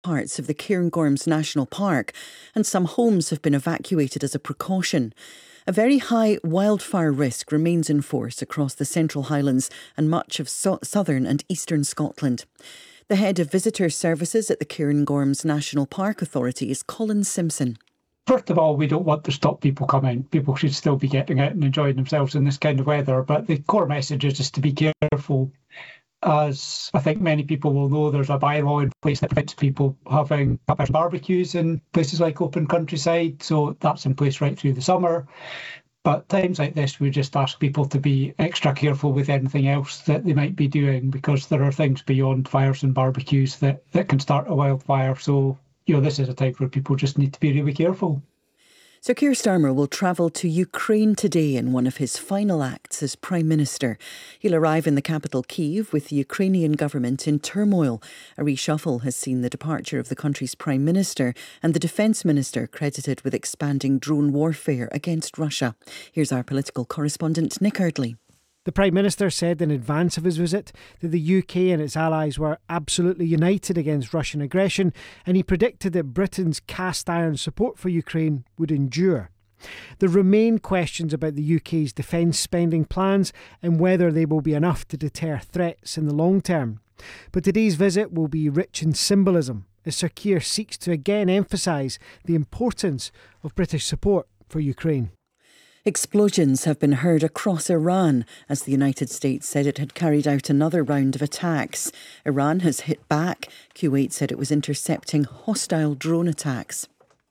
parts of the Cairngorms National Park, and some homes have been evacuated as a precaution. A very high wildfire risk remains in force across the Central Highlands and much of southern and eastern Scotland. The head of visitor services at the Cairngorms National Park Authority is Colin Simpson. First of all, we don't want to stop people coming. People should still be getting out and enjoying themselves in this kind of weather. But the core message is just to be careful. As I think many people will know, there's a bylaw in place that prevents people having barbecues in places like open countryside. So that's in place right through the summer. But times like this, we just ask people to be extra careful with anything else that they might be doing, because there are things beyond fires and barbecues that can start a wildfire. So, this is a time where people just need to be really careful. So Keir Starmer will travel to Ukraine today in one of his final acts as Prime Minister. He'll arrive in the capital Kyiv with the Ukrainian government in turmoil. A reshuffle has seen the departure of the country's Prime Minister and the Defence Minister credited with expanding drone warfare against Russia. Here's our political correspondent Nick Eardley. The Prime Minister said in advance of his visit that the UK and its allies were absolutely united against Russian aggression, and he predicted that Britain's cast-iron support for Ukraine would endure. There remain questions about the UK's defence spending plans and whether they will be enough to deter threats in the long term. But today's visit will be rich in symbolism, as Sir Keir seeks to again emphasise the importance of British support for Ukraine. Explosions have been heard across Iran as the United States said it had carried out another round of attacks. Iran has hit back. Kuwait said it was intercepting hostile drone attacks.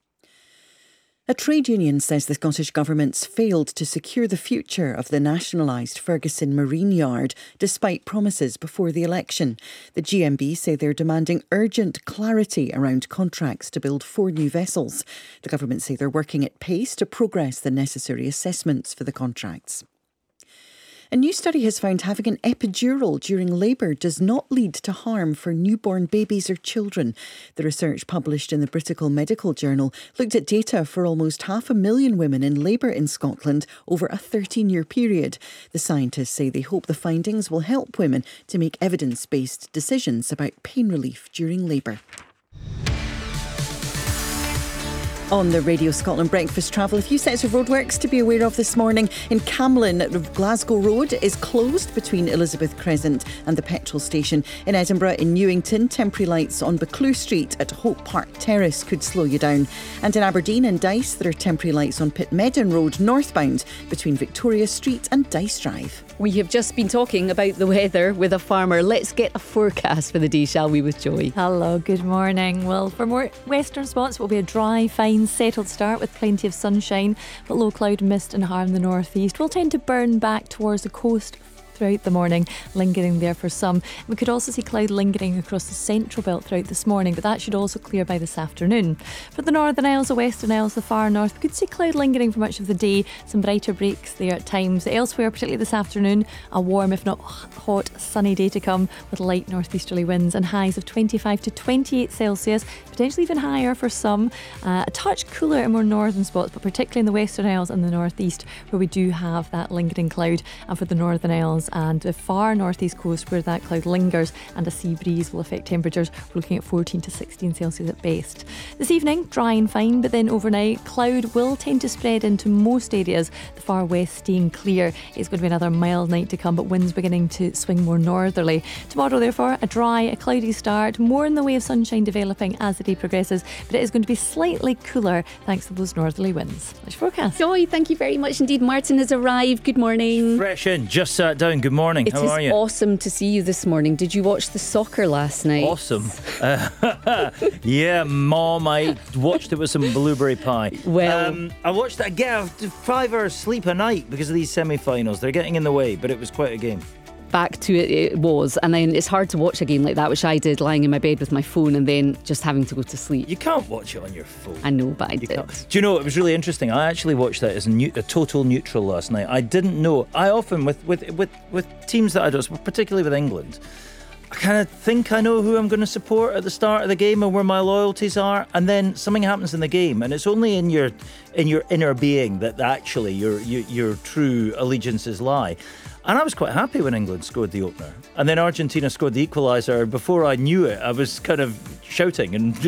A trade union says the Scottish Government's failed to secure the future of the nationalised Ferguson Marine Yard despite promises before the election. The GMB say they're demanding urgent clarity around contracts to build 4 new vessels. The government say they're working at pace to progress the necessary assessments for the contracts. A new study has found having an epidural during labour does not lead to harm for newborn babies or children. The research published in the British Medical Journal looked at data for almost 500,000 women in labour in Scotland over a 13-year period. The scientists say they hope the findings will help women to make evidence-based decisions about pain relief during labour. On the Radio Scotland Breakfast Travel, a few sets of roadworks to be aware of this morning. In Camlin, Glasgow Road is closed between Elizabeth Crescent and the petrol station. In Edinburgh, in Newington, temporary lights on Buccleuch Street at Hope Park Terrace could slow you down. And in Aberdeen and Dice, there are temporary lights on Pitmeadown Road northbound between Victoria Street and Dice Drive. We have just been talking about the weather with a farmer. Let's get a forecast for the day, shall we, with Joy? Hello, good morning. Well, for more western spots, it will be a dry, fine, settled start with plenty of sunshine, but low cloud, mist and harm in the northeast will tend to burn back towards the coast throughout the morning, lingering there for some. We could also see cloud lingering across the central belt throughout this morning, but that should also clear by this afternoon. For the Northern Isles, the Western Isles, the far north, we could see cloud lingering for much of the day, some brighter breaks there at times. Elsewhere, particularly this afternoon, a warm if not hot sunny day to come with light northeasterly winds and highs of 25 to 28 Celsius, potentially even higher for some. A touch cooler in more northern spots, but particularly in the Western Isles and the northeast where we do have that lingering cloud. And for the Northern Isles and the far northeast coast where that cloud lingers and a sea breeze will affect temperatures, we're looking at 14 to 16 Celsius at best. This evening, dry and fine, but then overnight, cloud will tend to spread into most areas, the far west staying clear. It's going to be another mild night to come, but winds beginning to swing more northerly. Tomorrow, therefore, a dry, a cloudy start, more in the way of sunshine developing as the day progresses, but it is going to be slightly cooler thanks to those northerly winds. Let's forecast. Joy, thank you very much indeed. Martin has arrived. Good morning. Fresh in, just sat down. Good morning. How are you? It is awesome to see you this morning. Did you watch the soccer last night? Awesome. Yeah, Mom, I watched it with some blueberry pie. Well, I watched it. I get 5 hours sleep a night because of these semi-finals. They're getting in the way, but it was quite a game. Back to it was, and then it's hard to watch a game like that, which I did lying in my bed with my phone and then just having to go to sleep. You can't watch it on your phone. I know, but I did. Do you know, it was really interesting. I actually watched that as a total neutral last night. I didn't know. I often, with teams that I don't, particularly with England, I kind of think I know who I'm going to support at the start of the game and where my loyalties are, and then something happens in the game, and it's only in your inner being that actually your true allegiances lie. And I was quite happy when England scored the opener. And then Argentina scored the equaliser. Before I knew it, I was kind of shouting and